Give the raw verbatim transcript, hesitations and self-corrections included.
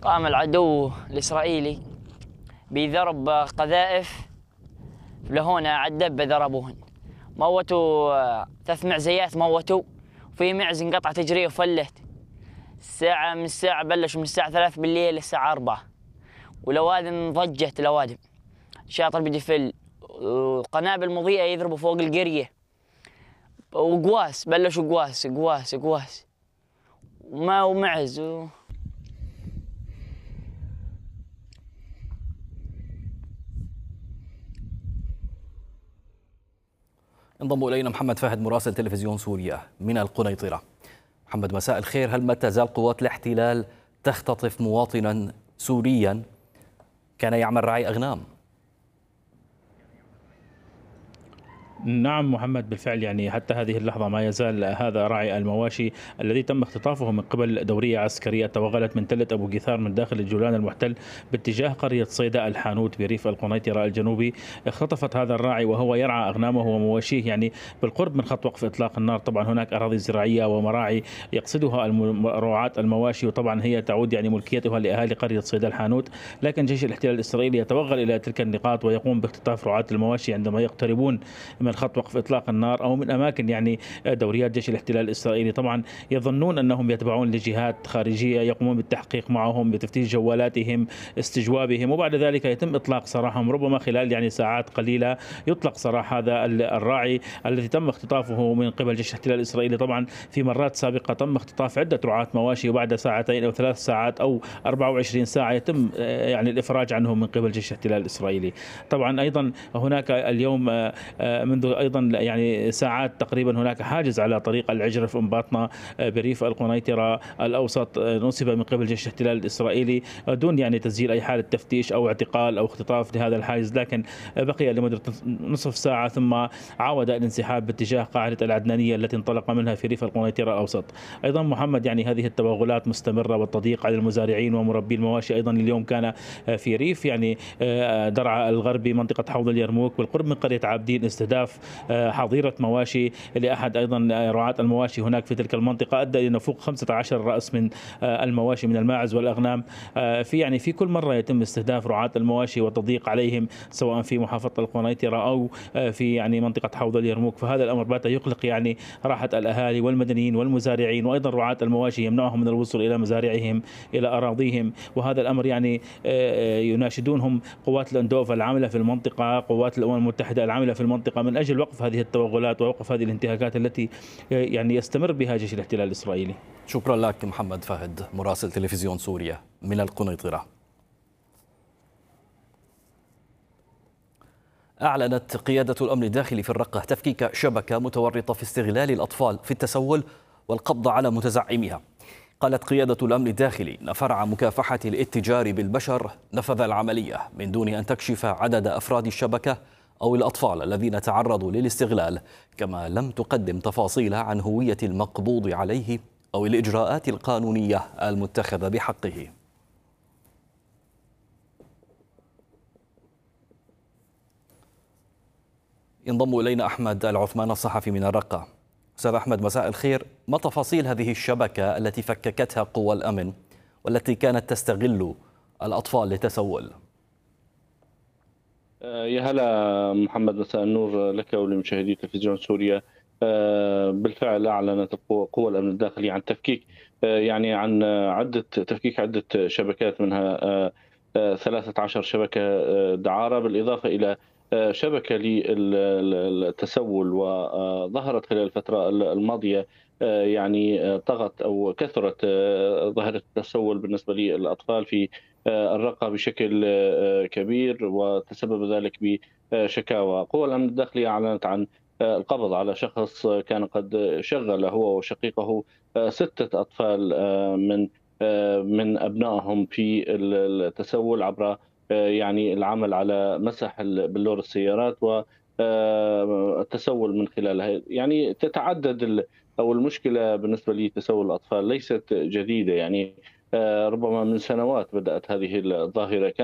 قام العدو الإسرائيلي بضرب قذائف لهنا على الدبة، ضربوهن، موتوا ثلاث معزيات، موتوا، وفي معز انقطع تجريه وفلت. الساعة من الساعة بلشوا من الساعة ثلاث بالليل للساعة أربعة، والأوادم ضجت، الأوادم شاطر بدفل وقنابل مضيئة يضربوا فوق القرية، وقواس بلشوا قواس قواس قواس وما ومعز و... انضم إلينا محمد فهد مراسل تلفزيون سوريا من القنيطرة. محمد، مساء الخير. هل ما تزال قوات الاحتلال تختطف مواطنا سوريا كان يعمل رعي أغنام؟ نعم محمد، بالفعل يعني حتى هذه اللحظة ما يزال هذا راعي المواشي الذي تم اختطافه من قبل دورية عسكرية توغلت من تلة أبو قيثار من داخل الجولان المحتل باتجاه قرية صيدا الحانوت بريف القنيطرة الجنوبي. اختطفت هذا الراعي وهو يرعى أغنامه ومواشيه يعني بالقرب من خط وقف إطلاق النار. طبعا هناك أراضي زراعية ومراعي يقصدها رعاة المواشي، وطبعا هي تعود يعني ملكيتها لأهالي قرية صيدا الحانوت، لكن جيش الاحتلال الإسرائيلي يتوغل إلى تلك النقاط ويقوم باختطاف رعاة المواشي عندما يقتربون من خط وقف إطلاق النار أو من أماكن يعني دوريات جيش الاحتلال الإسرائيلي. طبعا يظنون أنهم يتبعون لجهات خارجية، يقومون بالتحقيق معهم بتفتيش جوالاتهم، استجوابهم، وبعد ذلك يتم إطلاق سراحهم. ربما خلال يعني ساعات قليلة يطلق سراح هذا الراعي الذي تم اختطافه من قبل جيش الاحتلال الإسرائيلي. طبعا في مرات سابقة تم اختطاف عدة رعاة مواشي وبعد ساعتين أو ثلاث ساعات أو أربعة وعشرين ساعة يتم يعني الإفراج عنهم من قبل جيش الاحتلال الإسرائيلي. طبعا أيضا هناك اليوم منذ أيضا يعني ساعات تقريبا هناك حاجز على طريق العجرف أم باطنة بريف القنيطرة الأوسط نصب من قبل جيش الاحتلال الإسرائيلي دون يعني تسجيل أي حالة تفتيش أو اعتقال أو اختطاف لهذا الحاجز، لكن بقي لمدة نصف ساعة ثم عاود الانسحاب باتجاه قاعدة العدنانية التي انطلق منها في ريف القنيطرة الأوسط. أيضا محمد يعني هذه التوغلات مستمرة والتضييق على المزارعين ومربي المواشي. أيضا اليوم كان في ريف يعني درعا الغربي منطقة حوض اليرموك بالقرب من قرية عابدين استهداف حظيرة مواشي لأحد أيضا رعاة المواشي هناك في تلك المنطقة، أدى إلى فوق خمسة عشر رأس من المواشي من الماعز والأغنام. في يعني في كل مرة يتم استهداف رعاة المواشي والتضييق عليهم سواء في محافظة القنيطرة أو في يعني منطقة حوض اليرموك، فهذا الأمر بات يقلق يعني راحة الأهالي والمدنيين والمزارعين وأيضا رعاة المواشي، يمنعهم من الوصول إلى مزارعهم إلى أراضيهم. وهذا الأمر يعني يناشدونهم قوات الأندوفا العاملة في المنطقة، قوات الأمم المتحدة العاملة في المنطقة من أجل وقف هذه التوغلات ووقف هذه الانتهاكات التي يعني يستمر بها جيش الاحتلال الإسرائيلي. شكرا لك محمد فهد مراسل تلفزيون سوريا من القنيطرة. أعلنت قيادة الأمن الداخلي في الرقة تفكيك شبكة متورطة في استغلال الأطفال في التسول والقبض على متزعميها. قالت قيادة الأمن الداخلي أن فرع مكافحة الاتجار بالبشر نفذ العملية من دون أن تكشف عدد أفراد الشبكة أو الأطفال الذين تعرضوا للاستغلال، كما لم تقدم تفاصيل عن هوية المقبوض عليه أو الإجراءات القانونية المتخذة بحقه. ينضم إلينا أحمد العثمان الصحفي من الرقة. أستاذ أحمد، مساء الخير. ما تفاصيل هذه الشبكة التي فككتها قوى الأمن والتي كانت تستغل الأطفال لتسول؟ يا هلا محمد، مساء النور لك ولمشاهدي تلفزيون سوريا. بالفعل أعلنت قوى الأمن الداخلي عن تفكيك يعني عن عدة تفكيك عدة شبكات، منها ثلاثة عشر شبكة دعارة بالإضافة إلى شبكة للتسول. وظهرت خلال الفترة الماضية يعني طغت أو كثرت ظاهرة التسول بالنسبة للأطفال في الرقة بشكل كبير، وتسبب ذلك بشكاوى. قوى الأمن الداخلي أعلنت عن القبض على شخص كان قد شغل هو وشقيقه ستة أطفال من من أبنائهم في التسول عبر يعني العمل على مسح بلور السيارات والتسول من خلالها. يعني تتعدد أو المشكلة بالنسبة لتسول الأطفال ليست جديدة، يعني ربما من سنوات بدأت هذه الظاهرة.